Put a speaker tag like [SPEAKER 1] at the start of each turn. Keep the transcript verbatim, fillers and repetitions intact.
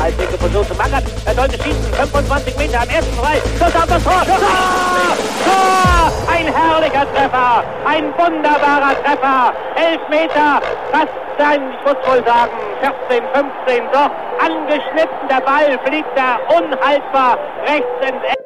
[SPEAKER 1] Kreiswege versucht zu Magath. Er sollte schießen. fünfundzwanzig Meter am ersten Frei. Schuss auf das Tor. Tor! Tor! Ein herrlicher Treffer. Ein wunderbarer Treffer. Elf Meter. Fast sein, ich muss wohl sagen, vierzehn, fünfzehn. Doch angeschnitten der Ball fliegt er unhaltbar rechts ins Eck.